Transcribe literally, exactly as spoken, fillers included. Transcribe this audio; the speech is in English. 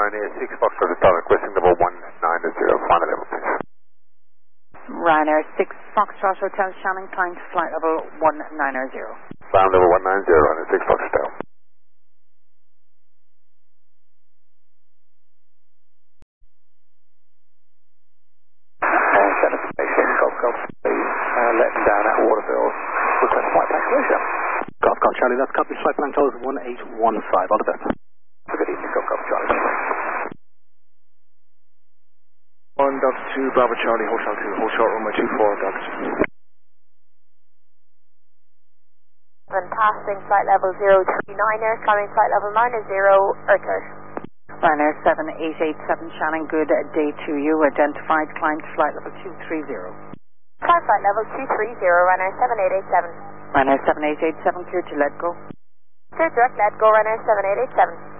Ryanair six Foxtrot Hotel requesting level one nine zero, final level please. Ryanair six Foxtrot Hotel Shannon, climb to flight level one nine zero. Climb level one nine zero, Ryanair six Foxtrot Hotel. Golf Golf, please, uh, let down at Waterville, request flight plan closure. Golf Golf Charlie, that's company flight plan close one eight one five, all the best. Have a good evening, Golf Golf Charlie. one Delta two, Bravo Charlie, Hotel two, hold short runway two four, Delta two. Passing flight level zero three nine er, climbing flight level nine zero, Earthers. Ryanair seven eight eight seven Shannon, good day to you, identified, climb to flight level two three zero. Climb flight level two three zero, Ryanair seven eight eight seven. Ryanair seven eight eight seven, clear to let go. Clear direct, let go, Ryanair seven eight eight seven.